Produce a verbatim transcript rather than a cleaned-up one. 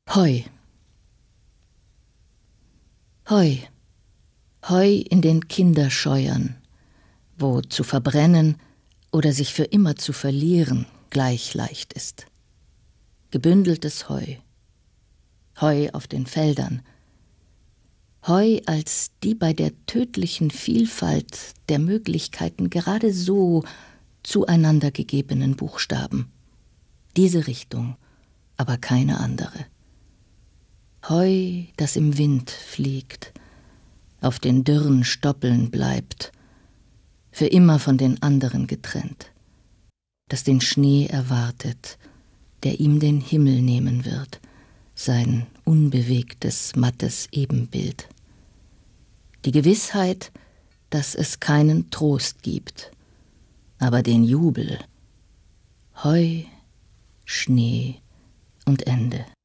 Heu. Heu. Heu in den Kinderscheuern, wo zu verbrennen oder sich für immer zu verlieren gleich leicht ist. Gebündeltes Heu. Heu auf den Feldern. Heu als die bei der tödlichen Vielfalt der Möglichkeiten gerade so zueinander gegebenen Buchstaben. Diese Richtung, aber keine andere. Heu, das im Wind fliegt, auf den dürren Stoppeln bleibt, für immer von den anderen getrennt, das den Schnee erwartet, der ihm den Himmel nehmen wird, sein unbewegtes, mattes Ebenbild. Die Gewissheit, dass es keinen Trost gibt, aber den Jubel. Heu, Schnee und Ende.